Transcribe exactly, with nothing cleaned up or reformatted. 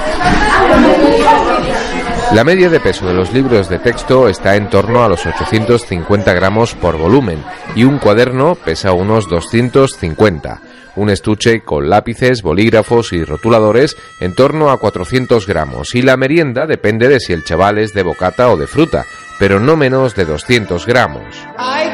La media de peso de los libros de texto está en torno a los ochocientos cincuenta gramos por volumen y un cuaderno pesa unos doscientos cincuenta. Un estuche con lápices, bolígrafos y rotuladores en torno a cuatrocientos gramos y la merienda depende de si el chaval es de bocata o de fruta, pero no menos de doscientos gramos.